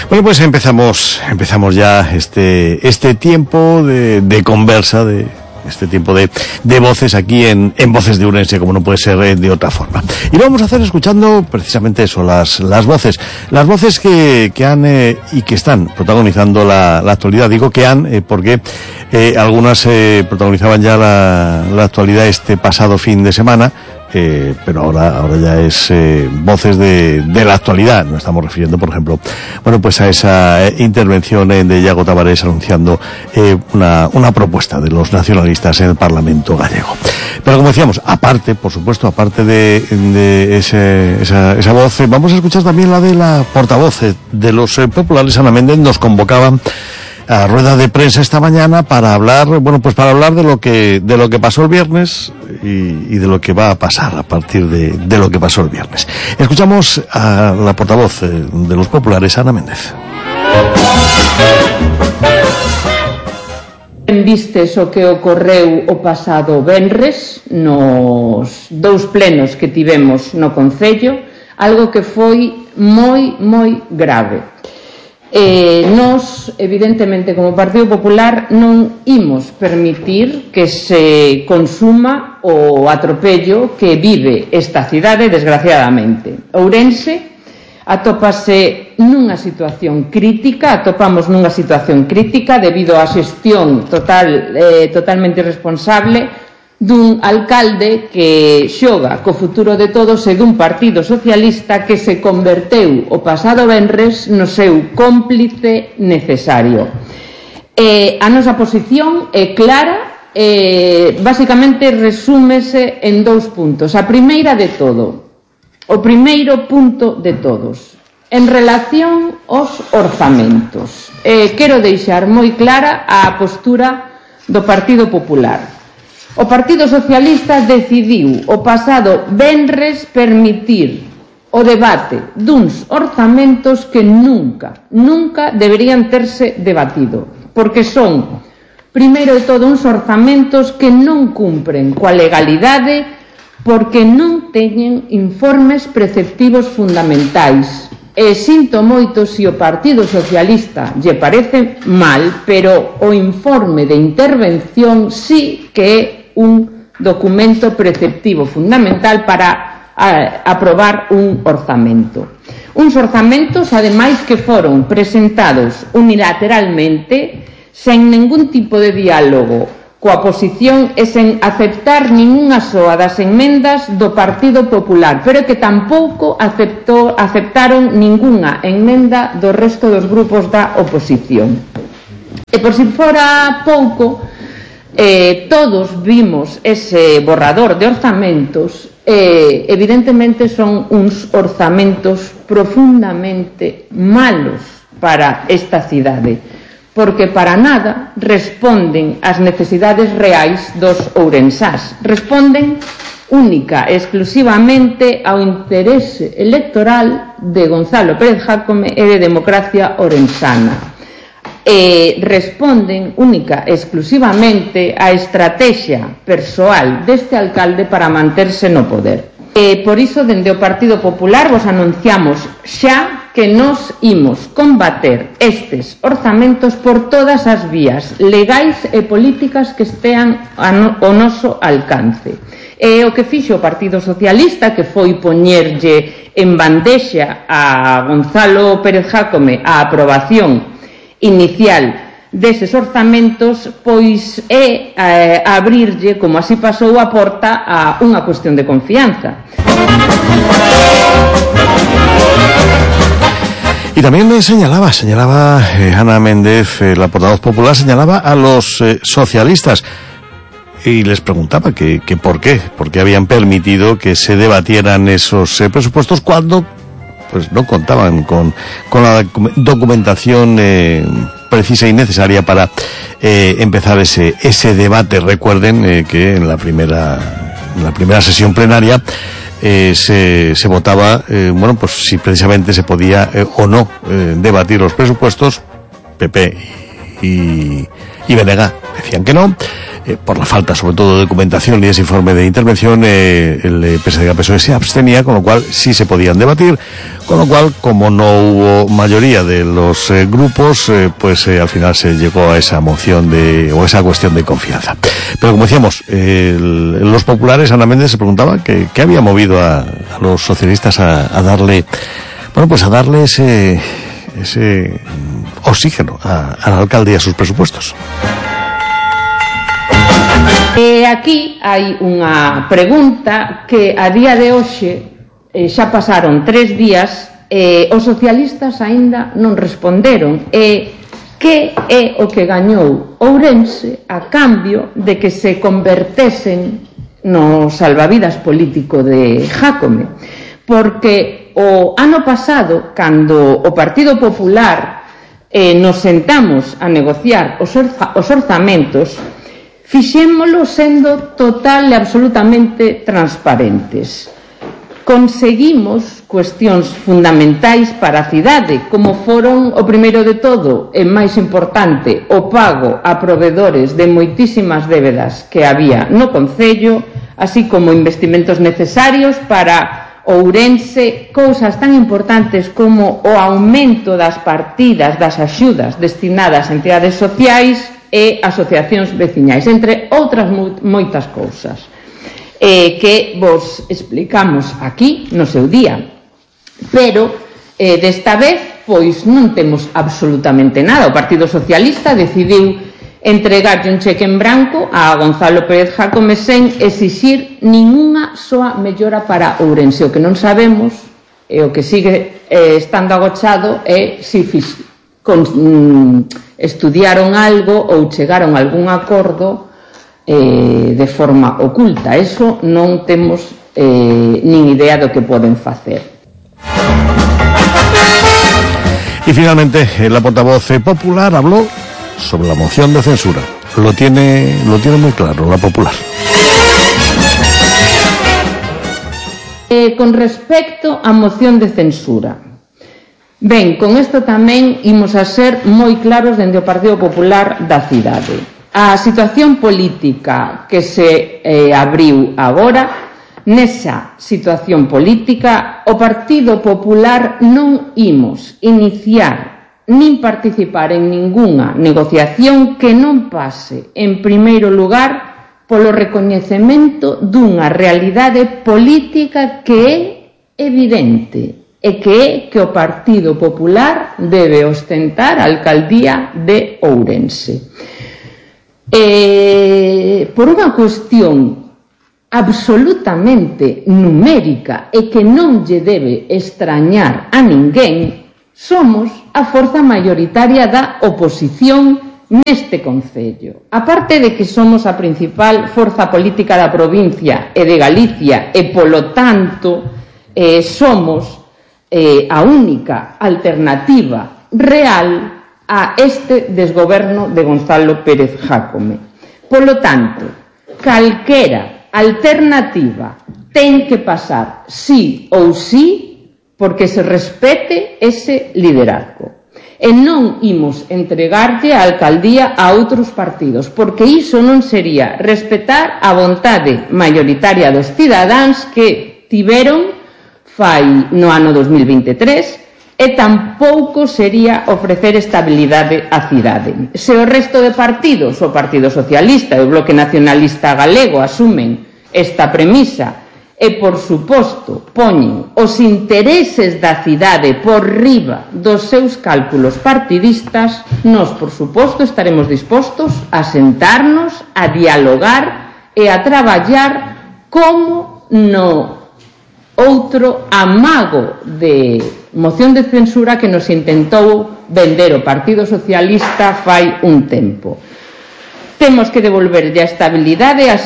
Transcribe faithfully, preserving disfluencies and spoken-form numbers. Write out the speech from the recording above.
Bueno, pues empezamos empezamos ya este este tiempo de, de conversa, de este tiempo de, de voces aquí en, en Voces de Ourense, como no puede ser de otra forma. Y lo vamos a hacer escuchando precisamente eso, las las voces, las voces que, que han eh, y que están protagonizando la, la actualidad. Digo que han, eh, porque eh, algunas eh, protagonizaban ya la, la actualidad este pasado fin de semana. Eh, pero ahora ahora ya es eh, voces de, de la actualidad. Nos estamos refiriendo, por ejemplo, bueno, pues a esa eh, intervención eh, de Iago Tavares anunciando eh, una, una propuesta de los nacionalistas en el Parlamento gallego. Pero como decíamos, aparte, por supuesto, aparte de, de ese, esa, esa voz, eh, vamos a escuchar también la de la portavoz eh, de los eh, populares. Ana Méndez nos convocaban a rueda de prensa esta mañana para hablar, bueno, pues para hablar de lo que de lo que pasó el viernes y, y de lo que va a pasar a partir de, de lo que pasó el viernes. Escuchamos a la portavoz de los populares, Ana Méndez. En vistes o que ocorreu o pasado venres nos dous plenos que tivemos no Concello, algo que foi moi, moi grave. Eh, nos, evidentemente, como Partido Popular non imos permitir que se consuma o atropello que vive esta cidade, desgraciadamente. Ourense atópase nunha situación crítica, atopamos nunha situación crítica debido á xestión total, eh, totalmente irresponsable dun alcalde que xoga co futuro de todos e dun partido socialista que se converteu o pasado venres no seu cómplice necesario. Eh, a nosa posición é clara, eh, basicamente resúmese en dous puntos. A primeira de todo, o primeiro punto de todos, en relación aos orzamentos. Eh, quero deixar moi clara a postura do Partido Popular. O Partido Socialista decidiu o pasado venres permitir o debate duns orzamentos que nunca, nunca deberían terse debatido, porque son, primeiro de todo, uns orzamentos que non cumpren coa legalidade porque non teñen informes preceptivos fundamentais. E sinto moito se o Partido Socialista lle parece mal, pero o informe de intervención sí que é un documento preceptivo fundamental para a, aprobar un orzamento. Uns orzamentos, ademais, que foron presentados unilateralmente, sen ningún tipo de diálogo coa oposición e sen aceptar ningunha soa das enmendas do Partido Popular, pero que tampouco aceptou, aceptaron ningunha enmenda do resto dos grupos da oposición. E por si fora pouco, Eh, todos vimos ese borrador de orzamentos e eh, evidentemente son uns orzamentos profundamente malos para esta cidade, porque para nada responden ás necesidades reais dos ourensás, responden única e exclusivamente ao interese electoral de Gonzalo Pérez Jácome e de Democracia Orensana. Eh, responden única e exclusivamente á estrategia persoal deste alcalde para manterse no poder. Eh, por iso, dende o Partido Popular, vos anunciamos xa que nos imos combater estes orzamentos por todas as vías legais e políticas que estean ao noso alcance. E o que fixo o Partido Socialista, que foi poñerlle en bandexa a Gonzalo Pérez Jácome a aprobación inicial deses orzamentos, pois é eh, abrirlle, como así pasou, a porta a unha cuestión de confianza. Y también eh, señalaba, señalaba eh, Ana Méndez, eh, la portavoz popular, señalaba a los eh, socialistas y les preguntaba que, que por qué, por qué habían permitido que se debatieran esos eh, presupuestos cuando pues no contaban con, con la documentación eh, precisa y necesaria para eh, empezar ese ese debate. Recuerden eh, que en la primera en la primera sesión plenaria eh, se se votaba eh, bueno, pues si precisamente se podía eh, o no eh, debatir los presupuestos. P P y y B N G decían que no. eh, por la falta sobre todo de documentación y ese informe de intervención, eh, el P S D G P S O E se abstenía, con lo cual sí se podían debatir, con lo cual, como no hubo mayoría de los eh, grupos, eh, pues eh, al final se llegó a esa moción de, o esa cuestión de confianza. Pero como decíamos, eh, el, los populares, Ana Méndez se preguntaba que, qué había movido a, a los socialistas a, a darle, bueno, pues a darle ese, ese oxígeno a, al alcalde y a sus presupuestos. E aquí hai unha pregunta que a día de hoxe eh, xa pasaron tres días e os socialistas aínda non responderon. E que é o que gañou Ourense a cambio de que se convertesen no salvavidas político de Jácome? Porque o ano pasado, cando o Partido Popular eh, nos sentamos a negociar os, orza, os orzamentos, fixémolo sendo total e absolutamente transparentes. Conseguimos cuestións fundamentais para a cidade, como foron, o primeiro de todo, e máis importante, o pago a provedores de moitísimas débedas que había no concello, así como investimentos necesarios para Ourense, cousas tan importantes como o aumento das partidas das axudas destinadas a entidades sociais e asociacións veciñais, entre outras moitas cousas eh, que vos explicamos aquí no seu día. Pero eh, desta vez pois non temos absolutamente nada. O Partido Socialista decidiu entregarlle un cheque en branco a Gonzalo Pérez Jácome sen exixir ningunha soa mellora para Ourense. O que non sabemos e o que sigue eh, estando agochado é se si con, mm, estudiaron algo ou chegaron a algún acordo eh, de forma oculta. Eso non temos eh, nin idea do que poden facer. Y finalmente, la portavoz popular habló sobre la moción de censura. Lo tiene, lo tiene muy claro, la popular. Eh, con respecto á moción de censura, ben, con isto tamén imos a ser moi claros dende o Partido Popular da cidade. A situación política que se eh, abriu agora, nesa situación política, o Partido Popular non imos iniciar nin participar en ningunha negociación que non pase, en primeiro lugar, polo recoñecemento dunha realidade política que é evidente, e que é que o Partido Popular debe ostentar a alcaldía de Ourense. E, por unha cuestión absolutamente numérica e que non lle debe extrañar a ninguén, somos a forza maioritaria da oposición neste concello. A parte de que somos a principal forza política da provincia e de Galicia e, polo tanto, eh, somos Eh, a única alternativa real a este desgoberno de Gonzalo Pérez Jácome. Polo tanto, calquera alternativa ten que pasar sí ou sí porque se respete ese liderazgo. E non imos entregarlle a alcaldía a outros partidos, porque iso non sería respetar a vontade maioritaria dos cidadáns que tiveron fai no ano dos mil veintitrés e tampouco sería ofrecer estabilidade á cidade. Se o resto de partidos, o Partido Socialista e o Bloque Nacionalista Galego asumen esta premisa e, por suposto, poñen os intereses da cidade por riba dos seus cálculos partidistas, nós, por suposto, estaremos dispostos a sentarnos, a dialogar e a traballar como no outro amago de moción de censura que nos intentou vender o Partido Socialista fai un tempo. Temos que devolverlle a estabilidade a